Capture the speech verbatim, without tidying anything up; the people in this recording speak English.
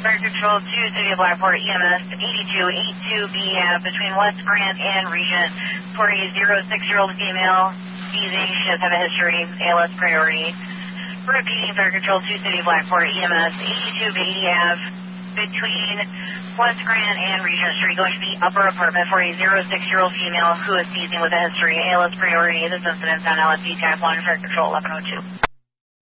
Fire Control to City of Blackport, E M S eighty-two eighty-two B F between West Grant and Regent for a zero six-year-old female seizing. She does have a history, A L S priority. Repeating, Fire Control to City of Blackport, E M S eighty-two B F between West Grant and Regent Street, going to the upper apartment for a zero six-year-old female who is seizing with a history, A L S priority. This incident's on L S D Type one, Fire Control eleven oh two.